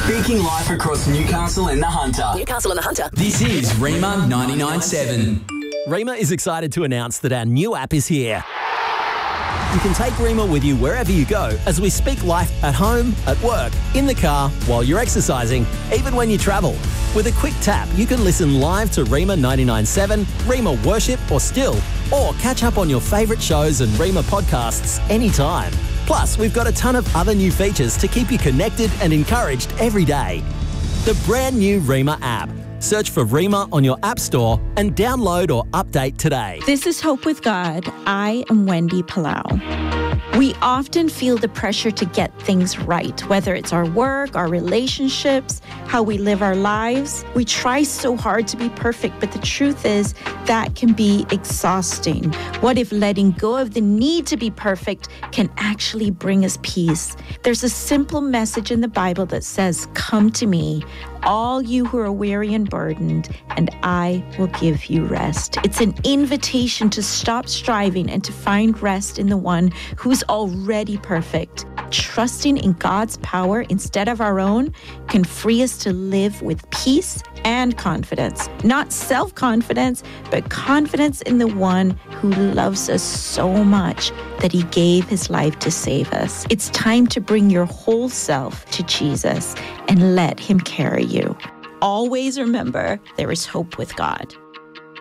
Speaking life across Newcastle and the Hunter. This is Rima 99.7. Rima is excited to announce that our new app is here. You can take Rima with you wherever you go as we speak life at home, at work, in the car, while you're exercising, even when you travel. With a quick tap, you can listen live to Rima 99.7, Rima Worship or Still, or catch up on your favourite shows and Rima podcasts anytime. Plus, we've got a ton of other new features to keep you connected and encouraged every day. The brand new Rima app. Search for Rima on your app store and download or update today. This is Hope with God. I am Wendy Palau. We often feel the pressure to get things right, whether it's our work, our relationships, how we live our lives. We try so hard to be perfect, but the truth is that can be exhausting. What if letting go of the need to be perfect can actually bring us peace? There's a simple message in the Bible that says, "Come to me, all you who are weary and burdened, and I will give you rest." It's an invitation to stop striving and to find rest in the one who's already perfect. Trusting in God's power instead of our own can free us to live with peace and confidence. Not self-confidence, but confidence in the one who loves us so much that he gave his life to save us. It's time to bring your whole self to Jesus and let him carry you. Always remember, there is hope with God.